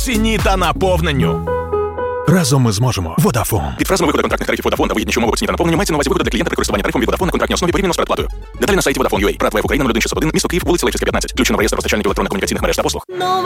ціні та наповненню. Разом ми зможемо. Vodafone. Під фразами виходу контрактних тарифів Vodafone та вигідніші умови ціні та наповнення мається на увазі виходу для клієнта при користуванні тарифом від Vodafone на контрактній основі порівняно з передплатою. Деталі на сайті Vodafone.ua. ПРАТ ВФ Україна 0161, місто Київ, вулиця Левчинська, 15. Ключ на реєстр постачальників електронно-комунікаційних мереж та послуг.